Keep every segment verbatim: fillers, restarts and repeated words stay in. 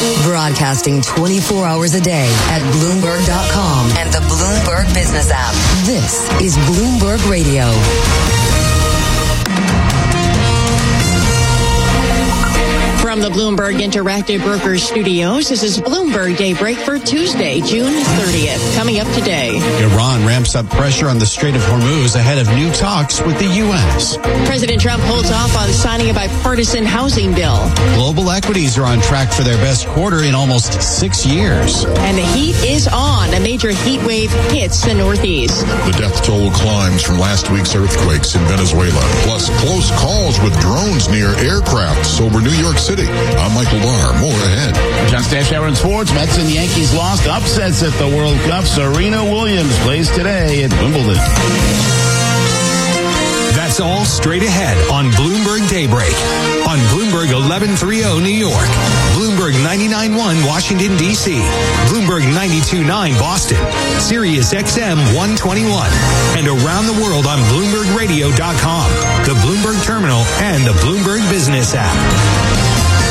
Broadcasting twenty-four hours a day at Bloomberg dot com and the Bloomberg Business app. This is Bloomberg Radio. From the Bloomberg Interactive Brokers Studios, this is Bloomberg Daybreak for Tuesday, June thirtieth. Coming up today, Iran ramps up pressure on the Strait of Hormuz ahead of new talks with the U S. President Trump holds off on signing a bipartisan housing bill. Global equities are on track for their best quarter in almost six years. And the heat is on. A major heat wave hits the Northeast. The death toll climbs from last week's earthquakes in Venezuela. Plus, close calls with drones near aircrafts over New York City. I'm Michael Barr. More ahead. John Stash, Aaron Sports. Mets and Yankees lost upsets at the World Cup. Serena Williams plays today at Wimbledon. That's all straight ahead on Bloomberg Daybreak. On Bloomberg eleven thirty New York. Bloomberg ninety-nine point one Washington, D C. Bloomberg ninety-two point nine Boston. Sirius X M one twenty-one. And around the world on Bloomberg Radio dot com, the Bloomberg Terminal, and the Bloomberg Business app.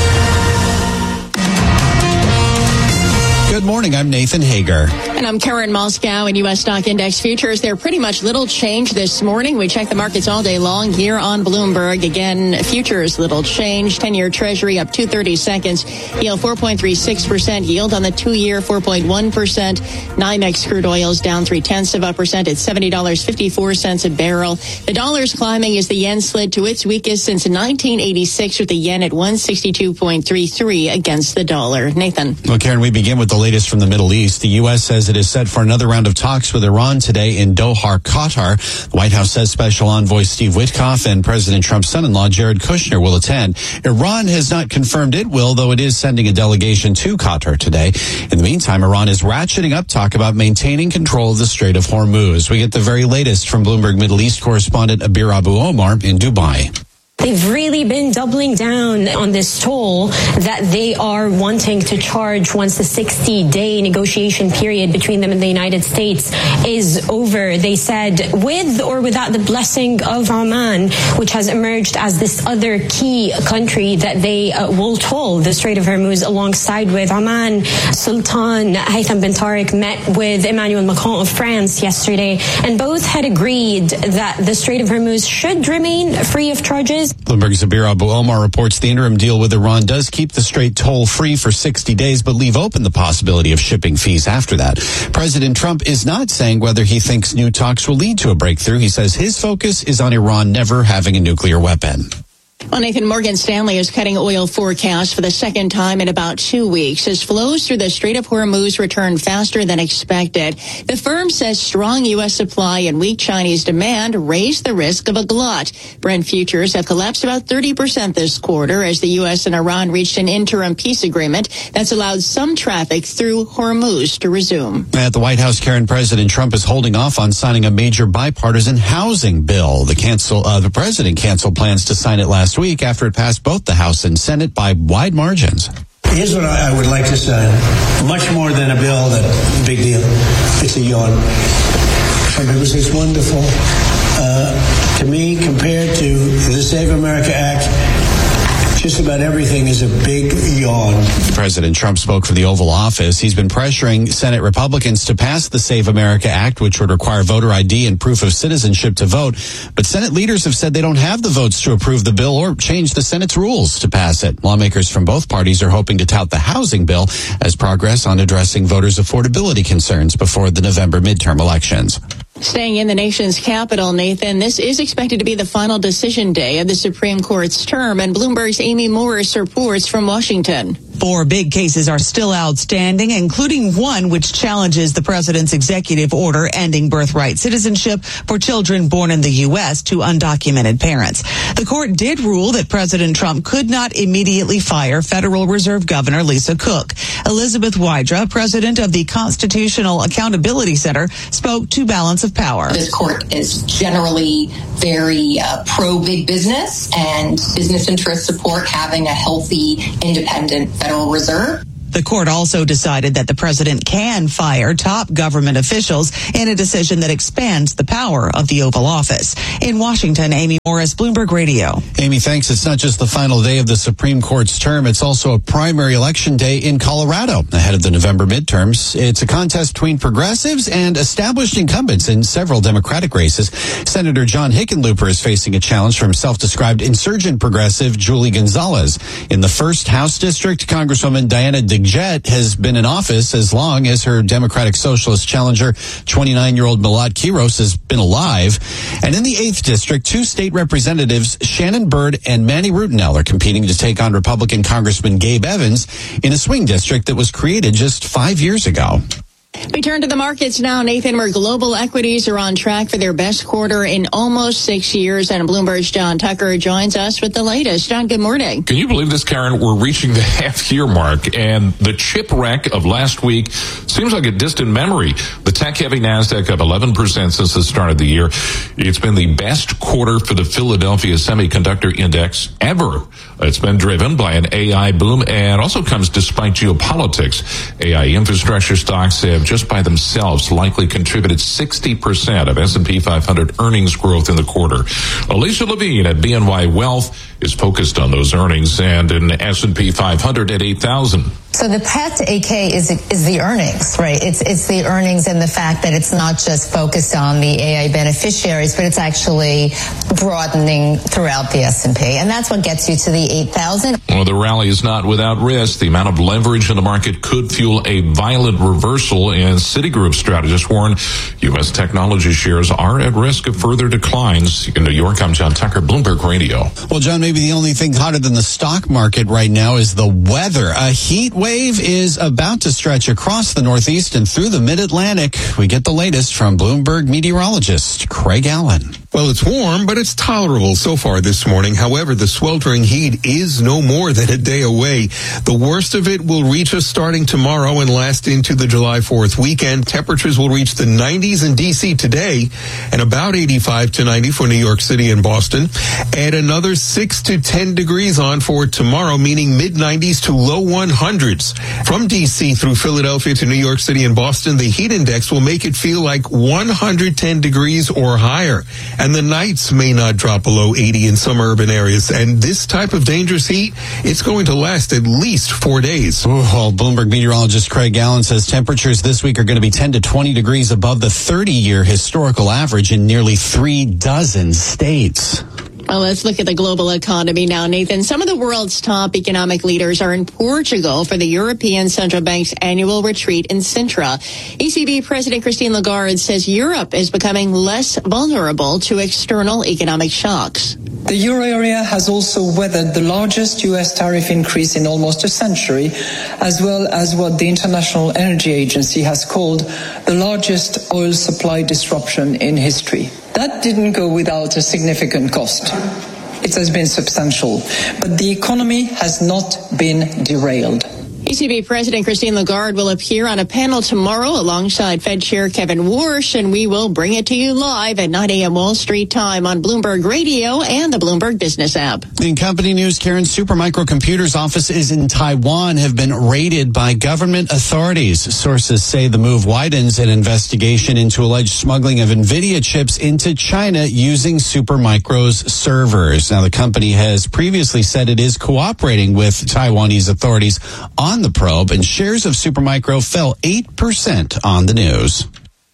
Good morning. I'm Nathan Hager. And I'm Karen Moscow. In U S stock index futures, they're pretty much little change this morning. We check the markets all day long here on Bloomberg. Again, futures little change. ten-year Treasury up two thirty seconds. Yield four point three six percent. Yield on the two-year four point one percent. NYMEX crude oil's down three-tenths of a percent at seventy dollars and fifty-four cents a barrel. The dollar's climbing as the yen slid to its weakest since nineteen eighty-six, with the yen at one sixty-two point three three against the dollar. Nathan. Well, Karen, we begin with the latest from the Middle East. The U S says it is set for another round of talks with Iran today in Doha, Qatar. The White House says Special Envoy Steve Witkoff and President Trump's son-in-law Jared Kushner will attend. Iran has not confirmed it will, though it is sending a delegation to Qatar today. In the meantime, Iran is ratcheting up talk about maintaining control of the Strait of Hormuz. We get the very latest from Bloomberg Middle East correspondent Abir Abu Omar in Dubai. They've really been doubling down on this toll that they are wanting to charge once the sixty-day negotiation period between them and the United States is over. They said with or without the blessing of Oman, which has emerged as this other key country that they uh, will toll the Strait of Hormuz alongside with. Oman Sultan Haytham bin Tariq met with Emmanuel Macron of France yesterday, and both had agreed that the Strait of Hormuz should remain free of charges. Bloomberg's Abir Abu Omar reports the interim deal with Iran does keep the strait toll-free for sixty days, but leave open the possibility of shipping fees after that. President Trump is not saying whether he thinks new talks will lead to a breakthrough. He says his focus is on Iran never having a nuclear weapon. Well, Nathan, Morgan Stanley is cutting oil forecasts for the second time in about two weeks as flows through the Strait of Hormuz return faster than expected. The firm says strong U S supply and weak Chinese demand raise the risk of a glut. Brent futures have collapsed about thirty percent this quarter as the U S and Iran reached an interim peace agreement that's allowed some traffic through Hormuz to resume. At the White House, Karen, President Trump is holding off on signing a major bipartisan housing bill. The cancel, uh, the president canceled plans to sign it last week after it passed both the House and Senate by wide margins. Here's what I would like to say. Much more than a bill, that big deal. It's a yawn. Some people say it's wonderful. Uh, to me, compared to the Save America Act, just about everything is a big yawn. President Trump spoke from the Oval Office. He's been pressuring Senate Republicans to pass the Save America Act, which would require voter I D and proof of citizenship to vote. But Senate leaders have said they don't have the votes to approve the bill or change the Senate's rules to pass it. Lawmakers from both parties are hoping to tout the housing bill as progress on addressing voters' affordability concerns before the November midterm elections. Staying in the nation's capital, Nathan, this is expected to be the final decision day of the Supreme Court's term, and Bloomberg's Amy Morris reports from Washington. Four big cases are still outstanding, including one which challenges the president's executive order ending birthright citizenship for children born in the U S to undocumented parents. The court did rule that President Trump could not immediately fire Federal Reserve Governor Lisa Cook. Elizabeth Wydra, president of the Constitutional Accountability Center, spoke to Balance of Power. This court is generally very uh, pro-big business, and business interests support having a healthy, independent Federal Reserve. The court also decided that the president can fire top government officials in a decision that expands the power of the Oval Office. In Washington, Amy Morris, Bloomberg Radio. Amy, thanks. It's not just the final day of the Supreme Court's term. It's also a primary election day in Colorado ahead of the November midterms. It's a contest between progressives and established incumbents in several Democratic races. Senator John Hickenlooper is facing a challenge from self-described insurgent progressive Julie Gonzalez. In the first House district, Congresswoman Diana DeGette has been in office as long as her Democratic Socialist challenger, twenty-nine-year-old Milad Quiros, has been alive. And in the eighth district, two state representatives, Shannon Byrd and Manny Rutinel, are competing to take on Republican Congressman Gabe Evans in a swing district that was created just five years ago. We turn to the markets now, Nathan, where global equities are on track for their best quarter in almost six years. And Bloomberg's John Tucker joins us with the latest. John, good morning. Can you believe this, Karen? We're reaching the half-year mark, and the chip wreck of last week seems like a distant memory. The tech-heavy NASDAQ up eleven percent since the start of the year. It's been the best quarter for the Philadelphia Semiconductor Index ever. It's been driven by an A I boom and also comes despite geopolitics. A I infrastructure stocks have just by themselves likely contributed sixty percent of S and P five hundred earnings growth in the quarter. Alicia Levine at B N Y Wealth is focused on those earnings and in S and P five hundred at eight thousand. So the path to eight K is is the earnings, right? It's it's the earnings and the fact that it's not just focused on the A I beneficiaries, but it's actually broadening throughout the S and P. And that's what gets you to the eight thousand. Well, the rally is not without risk. The amount of leverage in the market could fuel a violent reversal, and Citigroup strategists warn U S technology shares are at risk of further declines. In New York, I'm John Tucker, Bloomberg Radio. Well, John, maybe the only thing hotter than the stock market right now is the weather. A heat wave is about to stretch across the Northeast and through the Mid-Atlantic. We get the latest from Bloomberg meteorologist Craig Allen. Well, it's warm, but it's tolerable so far this morning. However, the sweltering heat is no more than a day away. The worst of it will reach us starting tomorrow and last into the July fourth weekend. Temperatures will reach the nineties in D C today and about eighty-five to ninety for New York City and Boston. Add another six to ten degrees on for tomorrow, meaning mid nineties to low one hundreds. From D C through Philadelphia to New York City and Boston, the heat index will make it feel like one hundred ten degrees or higher. And the nights may not drop below eighty in some urban areas. And this type of dangerous heat, it's going to last at least four days. Ooh, well, Bloomberg meteorologist Craig Allen says temperatures this week are going to be ten to twenty degrees above the thirty-year historical average in nearly three dozen states. Well, let's look at the global economy now, Nathan. Some of the world's top economic leaders are in Portugal for the European Central Bank's annual retreat in Sintra. E C B President Christine Lagarde says Europe is becoming less vulnerable to external economic shocks. The euro area has also weathered the largest U S tariff increase in almost a century, as well as what the International Energy Agency has called the largest oil supply disruption in history. That didn't go without a significant cost. It has been substantial, but the economy has not been derailed. E C B President Christine Lagarde will appear on a panel tomorrow alongside Fed Chair Kevin Warsh, and we will bring it to you live at nine a.m. Wall Street time on Bloomberg Radio and the Bloomberg Business app. In company news, Karen, Supermicro Computer's offices in Taiwan have been raided by government authorities. Sources say the move widens an investigation into alleged smuggling of NVIDIA chips into China using Supermicro's servers. Now, the company has previously said it is cooperating with Taiwanese authorities on the probe, and shares of Supermicro fell eight percent on the news.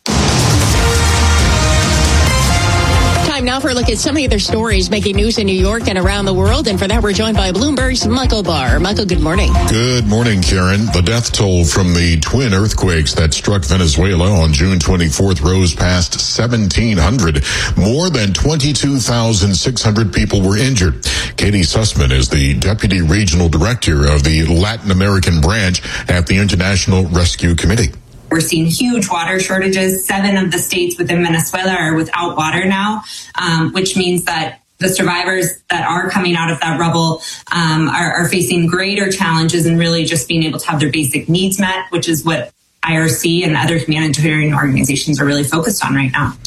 Time now for a look at some of the other stories making news in New York and around the world. And for that, we're joined by Bloomberg's Michael Barr. Michael, good morning. Good morning, Karen. The death toll from the twin earthquakes that struck Venezuela on June twenty-fourth rose past seventeen hundred. More than twenty-two thousand six hundred people were injured. Katie Sussman is the Deputy Regional Director of the Latin American branch at the International Rescue Committee. We're seeing huge water shortages. Seven of the states within Venezuela are without water now, um, which means that the survivors that are coming out of that rubble um, are, are facing greater challenges in really just being able to have their basic needs met, which is what I R C and other humanitarian organizations are really focused on right now.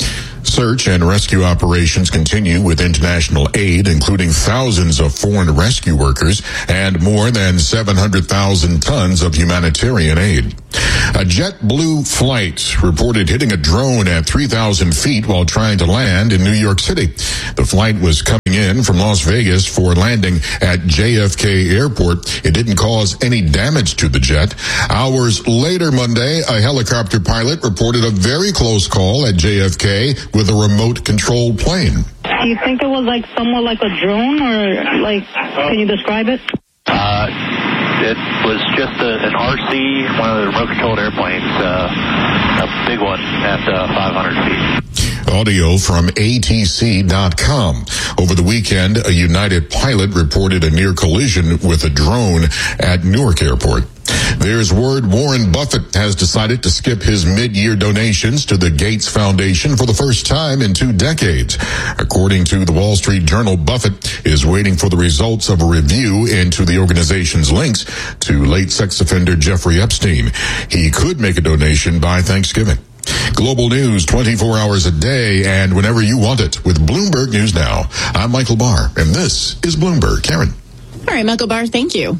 Search and rescue operations continue with international aid, including thousands of foreign rescue workers and more than seven hundred thousand tons of humanitarian aid. A JetBlue flight reported hitting a drone at three thousand feet while trying to land in New York City. The flight was coming in from Las Vegas for landing at J F K Airport. It didn't cause any damage to the jet. Hours later Monday, a helicopter pilot reported a very close call at J F K with a remote-controlled plane. Do you think it was like somewhat like a drone, or like, can you describe it? Uh, it was just a, an R C, one of the remote-controlled airplanes, uh, a big one at uh, five hundred feet. Audio from A T C dot com. Over the weekend, a United pilot reported a near collision with a drone at Newark Airport. There's word Warren Buffett has decided to skip his mid-year donations to the Gates Foundation for the first time in two decades. According to the Wall Street Journal, Buffett is waiting for the results of a review into the organization's links to late sex offender Jeffrey Epstein. He could make a donation by Thanksgiving. Global news twenty-four hours a day and whenever you want it with Bloomberg News Now. I'm Michael Barr, and this is Bloomberg. Karen. All right, Michael Barr, thank you.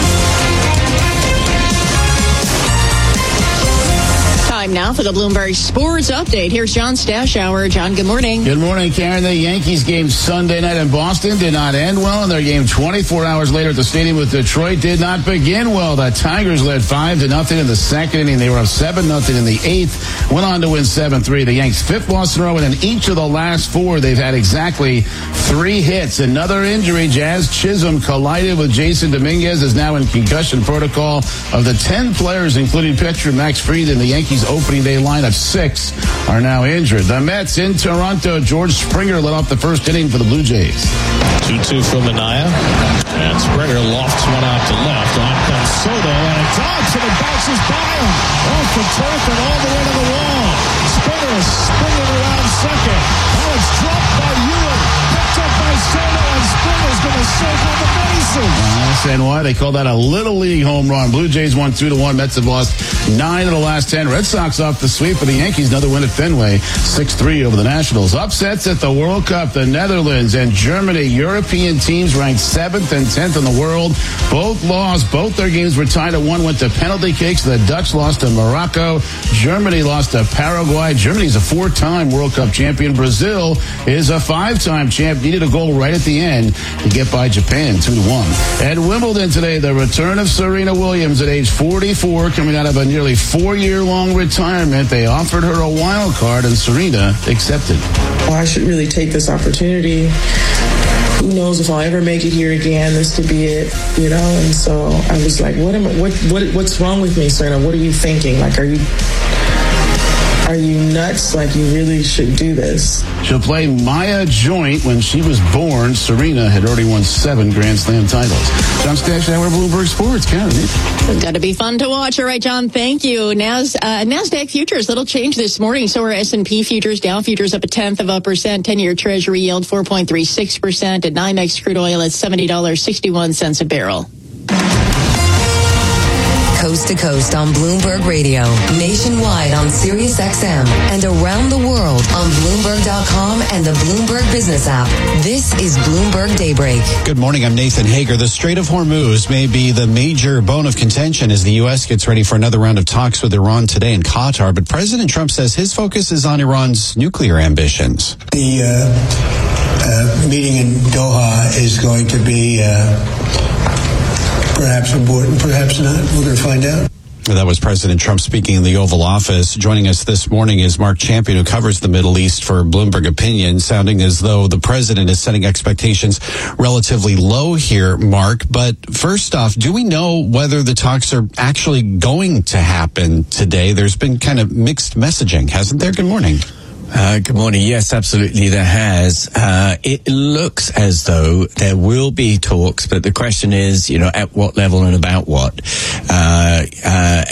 Time now for the Bloomberg Sports Update. Here's John Stashower. John, good morning. Good morning, Karen. The Yankees game Sunday night in Boston did not end well, and their game twenty-four hours later at the stadium with Detroit did not begin well. The Tigers led five to nothing in the second inning. They were up seven nothing in the eighth, went on to win seven three. The Yanks' fifth loss in a row, and in each of the last four, they've had exactly three hits. Another injury, Jazz Chisholm collided with Jason Dominguez, is now in concussion protocol. Of the ten players, including pitcher Max Fried and the Yankees' opening day lineup, six are now injured. The Mets in Toronto, George Springer led off the first inning for the Blue Jays. two two from Minaya, and Springer lofts one out to left. On comes Soto, and it drops, and it bounces by him off the turf and all the way to the wall. Springer is spinning around second. Now it's dropped by Ewing, picked up by Soto, and Springer's going to circle the bases. That's and why they call that a little league home run. Blue Jays won two to one. Mets have lost nine of the last ten. Red Sox off the sweep for the Yankees. Another win at Fenway, six three over the Nationals. Upsets at the World Cup. The Netherlands and Germany, European teams ranked seventh and tenth in the world. Both lost. Both their games were tied at one, went to penalty kicks. The Dutch lost to Morocco. Germany lost to Paraguay. Germany's a four-time World Cup champion. Brazil is a five-time champ. Needed a goal right at the end to get by Japan two to one. At Wimbledon today, the return of Serena Williams at age forty-four, coming out of a nearly four-year-long retirement. They offered her a wild card, and Serena accepted. Well, I should really take this opportunity. Who knows if I'll ever make it here again? This could be it, you know. And so I was like, "What am I? What? What? What's wrong with me, Serena? What are you thinking? Like, are you?" Are you nuts? Like, you really should do this. She'll play Maya Joint. When she was born, Serena had already won seven Grand Slam titles. John Stashower, Bloomberg Sports. Karen. It's got to be fun to watch. All right, John, thank you. Nas, uh, NASDAQ futures, little change this morning. So are S and P futures. Dow futures up a tenth of a percent. ten-year Treasury yield four point three six percent. At NYMEX crude oil at seventy dollars and sixty-one cents a barrel. Coast to coast on Bloomberg Radio, nationwide on Sirius X M, and around the world on Bloomberg dot com and the Bloomberg Business app. This is Bloomberg Daybreak. Good morning, I'm Nathan Hager. The Strait of Hormuz may be the major bone of contention as the U S gets ready for another round of talks with Iran today in Qatar. But President Trump says his focus is on Iran's nuclear ambitions. The uh, uh, meeting in Doha is going to be Uh, perhaps important, perhaps not. We're going to find out. That was President Trump speaking in the Oval Office. Joining us this morning is Mark Champion, who covers the Middle East for Bloomberg Opinion, sounding as though the president is setting expectations relatively low here, Mark. But first off, do we know whether the talks are actually going to happen today? There's been kind of mixed messaging, hasn't there? Good morning. Uh, good morning. Yes, absolutely, there has. Uh, it looks as though there will be talks, but the question is, you know, at what level and about what? Uh, uh,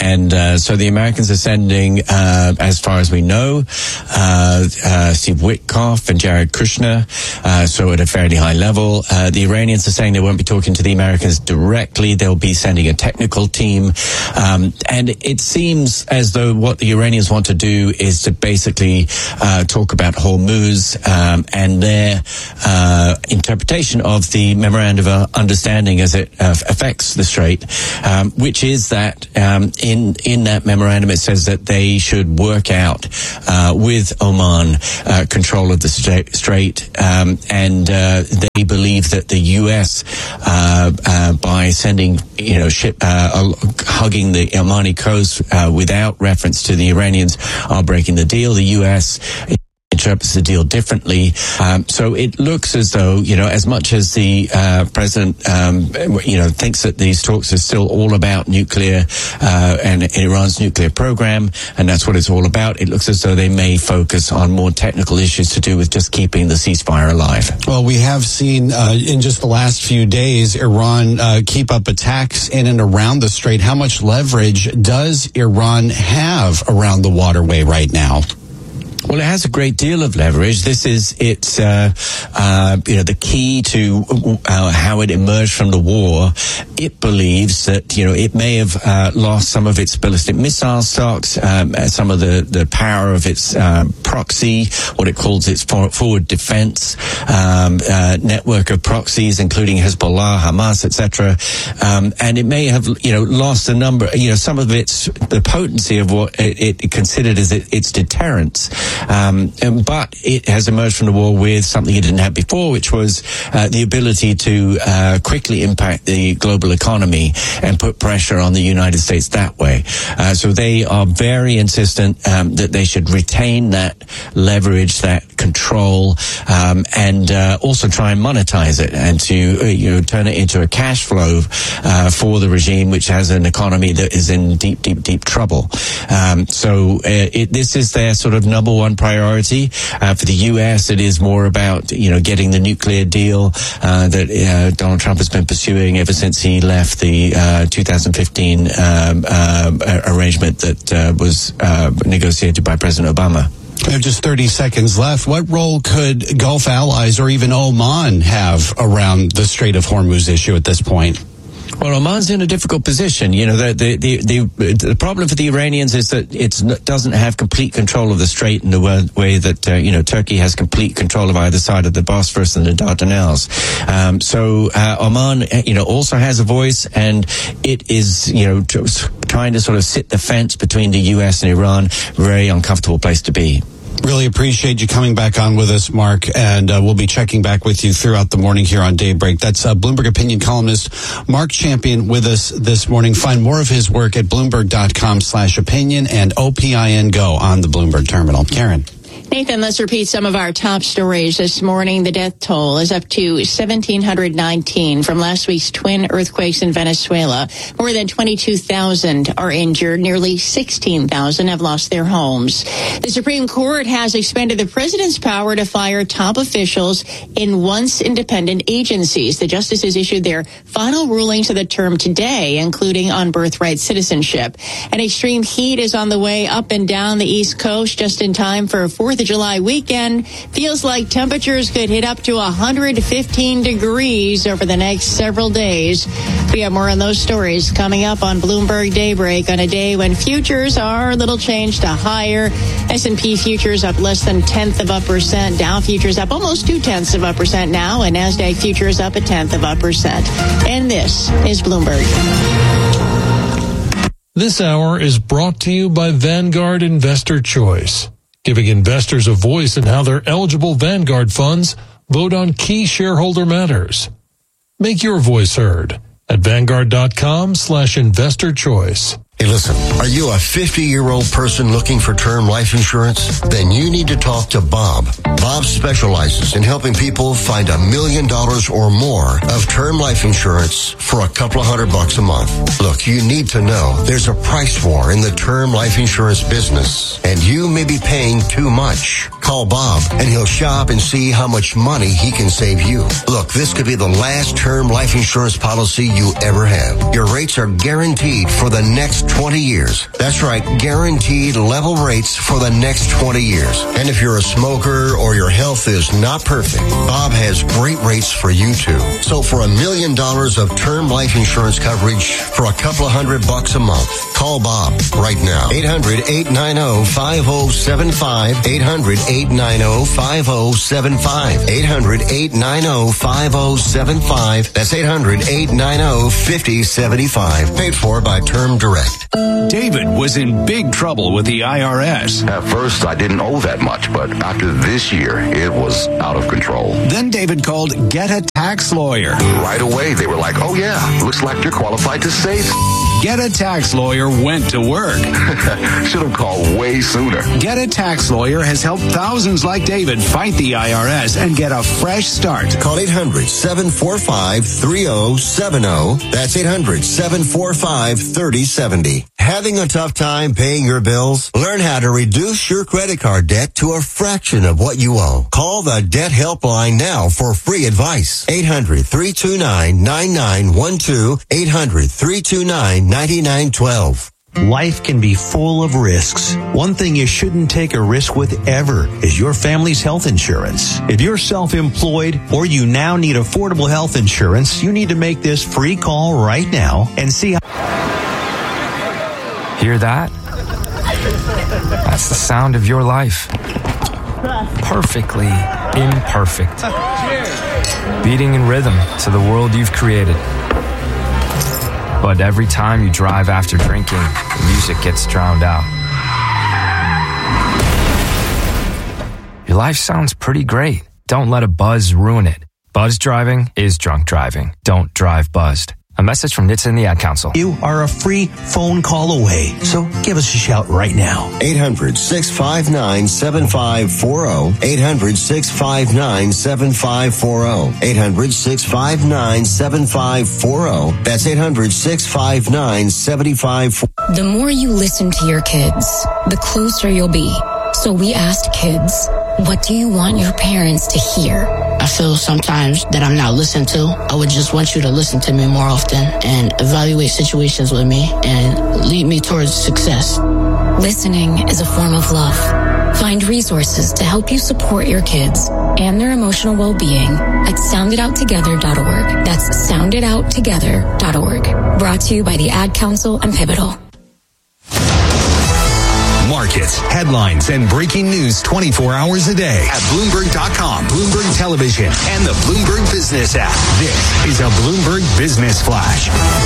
and uh, so the Americans are sending, uh, as far as we know, uh, uh, Steve Witkoff and Jared Kushner, uh, so at a fairly high level. Uh, the Iranians are saying they won't be talking to the Americans directly. They'll be sending a technical team. Um, and it seems as though what the Iranians want to do is to basically uh, talk about Hormuz um, and their uh, interpretation of the Memorandum of Understanding as it uh, affects the Strait, um, which is that um, in in that memorandum it says that they should work out uh, with Oman uh, control of the Strait, um, and uh, they believe that the U S uh, uh, by sending you know ship uh, hugging the Omani coast uh, without reference to the Iranians are breaking the deal. The U S interprets the deal differently. Um, so it looks as though, you know, as much as the uh, president, um, you know, thinks that these talks are still all about nuclear uh, and Iran's nuclear program, and that's what it's all about, it looks as though they may focus on more technical issues to do with just keeping the ceasefire alive. Well, we have seen uh, in just the last few days, Iran uh, keep up attacks in and around the Strait. How much leverage does Iran have around the waterway right now? Well, it has a great deal of leverage. This is its, uh, uh, you know, the key to uh, how it emerged from the war. It believes that, you know, it may have uh, lost some of its ballistic missile stocks, um, some of the, the power of its uh, proxy, what it calls its forward defense um, uh, network of proxies, including Hezbollah, Hamas, et cetera. Um, and it may have, you know, lost a number, you know, some of its, the potency of what it, it considered as it, its deterrence. Um, but it has emerged from the war with something it didn't have before, which was uh, the ability to uh, quickly impact the global economy and put pressure on the United States that way. Uh, so they are very insistent um, that they should retain that leverage, that control, um, and uh, also try and monetize it and to uh, you know turn it into a cash flow uh, for the regime, which has an economy that is in deep, deep, deep trouble. Um, so uh, it, this is their sort of number one priority. Uh, for the U S, it is more about, you know, getting the nuclear deal uh, that uh, Donald Trump has been pursuing ever since he left the uh, two thousand fifteen um, uh, arrangement that uh, was uh, negotiated by President Obama. We have just thirty seconds left. What role could Gulf allies or even Oman have around the Strait of Hormuz issue at this point? Well, Oman's in a difficult position. You know, the the the, the, the problem for the Iranians is that it doesn't have complete control of the Strait in the way that, uh, you know, Turkey has complete control of either side of the Bosphorus and the Dardanelles. Um, so uh, Oman, you know, also has a voice, and it is, you know, trying to sort of sit the fence between the U S and Iran. Very uncomfortable place to be. Really appreciate you coming back on with us, Mark, and uh, we'll be checking back with you throughout the morning here on Daybreak. That's uh, Bloomberg opinion columnist Mark Champion with us this morning. Find more of his work at Bloomberg.com slash opinion and O P I N Go on the Bloomberg terminal. Karen. Nathan, let's repeat some of our top stories this morning. The death toll is up to one thousand seven hundred nineteen from last week's twin earthquakes in Venezuela. More than twenty-two thousand are injured. Nearly sixteen thousand have lost their homes. The Supreme Court has expanded the president's power to fire top officials in once independent agencies. The justices issued their final rulings of the term today, including on birthright citizenship. And extreme heat is on the way up and down the East Coast just in time for a fourth of July weekend. Feels like temperatures could hit up to one hundred fifteen degrees over the next several days. We have more on those stories coming up on Bloomberg Daybreak on a day when futures are a little changed to higher. S and P futures up less than tenth of a percent. Dow futures up almost two tenths of a percent now, and NASDAQ futures up a tenth of a percent. And this is Bloomberg. This hour is brought to you by Vanguard Investor Choice, giving investors a voice in how their eligible Vanguard funds vote on key shareholder matters. Make your voice heard at Vanguard.com slash investor choice. Hey, listen, are you a fifty-year-old person looking for term life insurance? Then you need to talk to Bob. Bob specializes in helping people find a million dollars or more of term life insurance for a couple of hundred bucks a month. Look, you need to know there's a price war in the term life insurance business, and you may be paying too much. Call Bob, and he'll shop and see how much money he can save you. Look, this could be the last term life insurance policy you ever have. Your rates are guaranteed for the next twenty years. That's right, guaranteed level rates for the next twenty years. And if you're a smoker or your health is not perfect, Bob has great rates for you too. So for a million dollars of term life insurance coverage for a couple of hundred bucks a month, call Bob right now. eight hundred, eight nine zero, five zero seven five. eight hundred, eight nine zero, five zero seven five. eight hundred, eight nine zero, five zero seven five. That's eight hundred, eight nine zero, five zero seven five. Paid for by Term Direct. David was in big trouble with the I R S. At first, I didn't owe that much, but after this year, it was out of control. Then David called Get a Tax Lawyer. Right away, they were like, oh yeah, looks like you're qualified to save. Get a Tax Lawyer went to work. Should have called way sooner. Get a Tax Lawyer has helped thousands like David fight the I R S and get a fresh start. Call eight hundred, seven four five, three zero seven zero. That's eight hundred, seven four five, three zero seven zero. Having a tough time paying your bills? Learn how to reduce your credit card debt to a fraction of what you owe. Call the Debt Helpline now for free advice. eight hundred, three two nine, nine nine one two. eight hundred, three two nine, nine nine one two. Life can be full of risks. One thing you shouldn't take a risk with ever is your family's health insurance. If you're self-employed or you now need affordable health insurance, you need to make this free call right now and see how... Hear that? That's the sound of your life. Perfectly imperfect. Beating in rhythm to the world you've created. But every time you drive after drinking, the music gets drowned out. Your life sounds pretty great. Don't let a buzz ruin it. Buzz driving is drunk driving. Don't drive buzzed. A message from N H T S A and the Ad Council. You are a free phone call away, so give us a shout right now. eight hundred, six five nine, seven five four zero. eight hundred, six five nine, seven five four zero. eight hundred, six five nine, seven five four zero. That's eight hundred, six five nine, seven five four zero. The more you listen to your kids, the closer you'll be. So we asked kids, what do you want your parents to hear? I feel sometimes that I'm not listened to. I would just want you to listen to me more often and evaluate situations with me and lead me towards success. Listening is a form of love. Find resources to help you support your kids and their emotional well-being at sound it out together dot org. That's sound it out together dot org. Brought to you by the Ad Council and Pivotal. Markets, headlines, and breaking news twenty-four hours a day at Bloomberg dot com, Bloomberg Television, and the Bloomberg Business app. This is a Bloomberg Business Flash.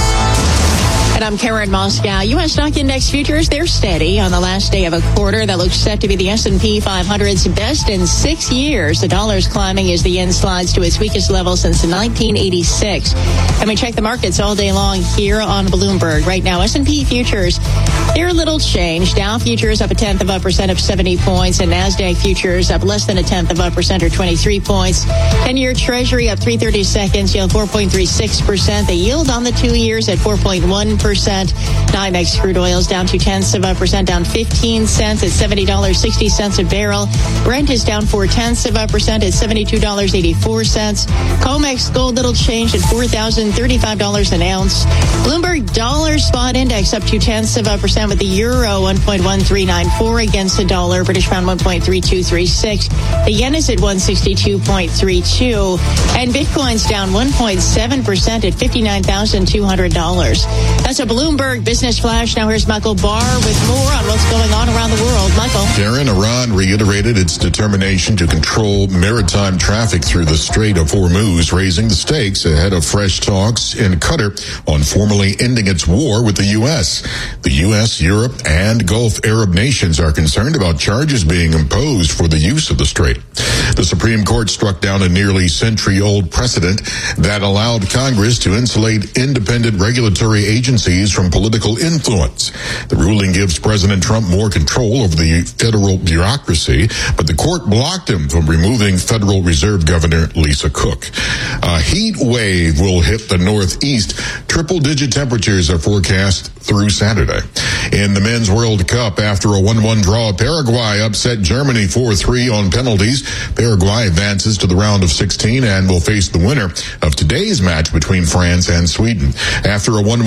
And I'm Karen Moscow. U S stock index futures, they're steady on the last day of a quarter. That looks set to be the S and P five hundred's best in six years. The dollar's climbing as the yen slides to its weakest level since nineteen eighty-six. And we check the markets all day long here on Bloomberg. Right now, S and P futures, they're a little changed. Dow futures up a tenth of a percent of seventy points, and NASDAQ futures up less than a tenth of a percent or twenty-three points. ten-year Treasury up three thirty-seconds, yield four point three six percent. The yield on the two years at four point one percent. NYMEX crude oil's down two tenths of a percent, down fifteen cents at seventy dollars and sixty cents a barrel. Brent is down four tenths of a percent at seventy-two dollars and eighty-four cents. COMEX gold little change at four thousand thirty-five dollars an ounce. Bloomberg dollar spot index up two tenths of a percent with the euro one point one three nine four against the dollar. British pound one point three two three six. The yen is at one sixty-two point three two. And Bitcoin's down one point seven percent at fifty-nine thousand two hundred dollars. That's a Bloomberg Business Flash. Now here's Michael Barr with more on what's going on around the world. Michael. Karen, Iran reiterated its determination to control maritime traffic through the Strait of Hormuz, raising the stakes ahead of fresh talks in Qatar on formally ending its war with the U S. The U S, Europe, and Gulf Arab nations are concerned about charges being imposed for the use of the strait. The Supreme Court struck down a nearly century-old precedent that allowed Congress to insulate independent regulatory agencies from political influence. The ruling gives President Trump more control over the federal bureaucracy, but the court blocked him from removing Federal Reserve Governor Lisa Cook. A heat wave will hit the Northeast. Triple-digit temperatures are forecast through Saturday. In the Men's World Cup, after a one one draw, Paraguay upset Germany four three on penalties. Paraguay advances to the round of sixteen and will face the winner of today's match between France and Sweden. After a one one draw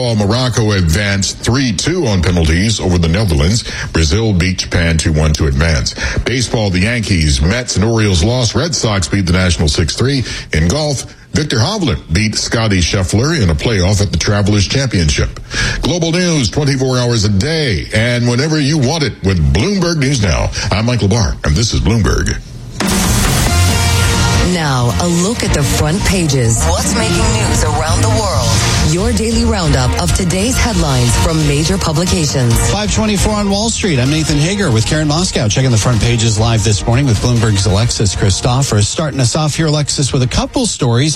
Football, Morocco advanced three two on penalties over the Netherlands. Brazil beat Japan two one to advance. Baseball, the Yankees, Mets, and Orioles lost. Red Sox beat the Nationals six three. In golf, Victor Hovland beat Scotty Scheffler in a playoff at the Travelers Championship. Global news twenty-four hours a day and whenever you want it with Bloomberg News Now. I'm Michael Barr, and this is Bloomberg. Now, a look at the front pages. What's making news around the world? Your daily roundup of today's headlines from major publications. five twenty-four on Wall Street. I'm Nathan Hager with Karen Moscow. Checking the front pages live this morning with Bloomberg's Alexis Christophers. Starting us off here, Alexis, with a couple stories.